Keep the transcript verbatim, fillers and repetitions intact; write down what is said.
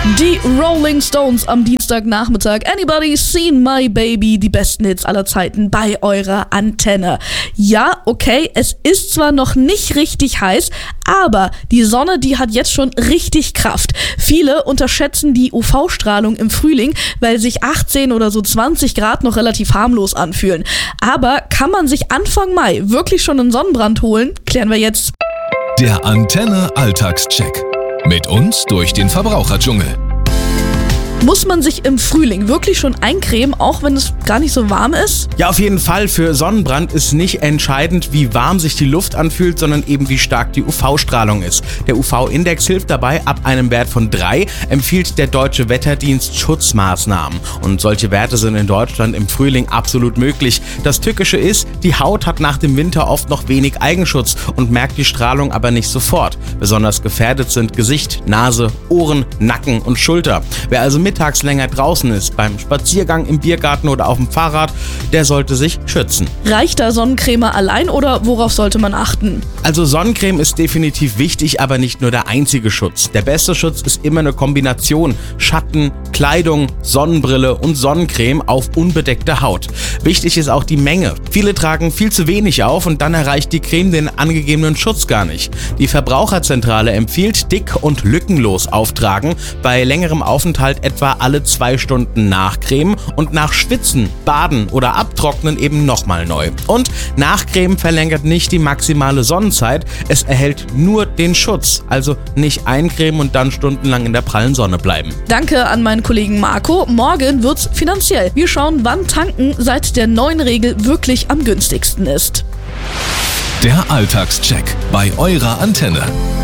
Die Rolling Stones am Dienstagnachmittag. Anybody seen my baby? Die besten Hits aller Zeiten bei eurer Antenne. Ja, okay, es ist zwar noch nicht richtig heiß, aber die Sonne, die hat jetzt schon richtig Kraft. Viele unterschätzen die U V-Strahlung im Frühling, weil sich achtzehn oder so zwanzig Grad noch relativ harmlos anfühlen. Aber kann man sich Anfang Mai wirklich schon einen Sonnenbrand holen? Klären wir jetzt. Der Antenne Alltagscheck. Mit uns durch den Verbraucherdschungel. Muss man sich im Frühling wirklich schon eincremen, auch wenn es gar nicht so warm ist? Ja, auf jeden Fall. Für Sonnenbrand ist nicht entscheidend, wie warm sich die Luft anfühlt, sondern eben wie stark die U V-Strahlung ist. Der U V-Index hilft dabei. Ab einem Wert von drei empfiehlt der Deutsche Wetterdienst Schutzmaßnahmen. Und solche Werte sind in Deutschland im Frühling absolut möglich. Das Tückische ist, die Haut hat nach dem Winter oft noch wenig Eigenschutz und merkt die Strahlung aber nicht sofort. Besonders gefährdet sind Gesicht, Nase, Ohren, Nacken und Schulter. Wer also mittags länger draußen ist, beim Spaziergang im Biergarten oder auf dem Fahrrad, der sollte sich schützen. Reicht da Sonnencreme allein oder worauf sollte man achten? Also Sonnencreme ist definitiv wichtig, aber nicht nur der einzige Schutz. Der beste Schutz ist immer eine Kombination Schatten, Kleidung, Sonnenbrille und Sonnencreme auf unbedeckter Haut. Wichtig ist auch die Menge. Viele tragen viel zu wenig auf und dann erreicht die Creme den angegebenen Schutz gar nicht. Die Verbraucherzentrale empfiehlt dick und lückenlos auftragen, bei längerem Aufenthalt etwa alle zwei Stunden nachcremen und nach Schwitzen, Baden oder Abtrocknen eben nochmal neu. Und Nachcremen verlängert nicht die maximale Sonnenzeit, es erhält nur den Schutz, also nicht eincremen und dann stundenlang in der prallen Sonne bleiben. Danke an meinen Kollegen Marco. Morgen wird's finanziell. Wir schauen, wann Tanken seit der neuen Regel wirklich am günstigsten ist. Der Alltagscheck bei eurer Antenne.